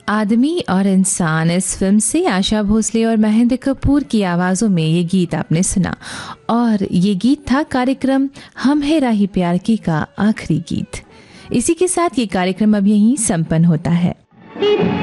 आदमी और इंसान, इस फिल्म से आशा भोसले और महेंद्र कपूर की आवाज़ों में ये गीत आपने सुना। और ये गीत था कार्यक्रम हम है राही प्यार की का आखिरी गीत। इसी के साथ ये कार्यक्रम अब यहीं संपन्न होता है।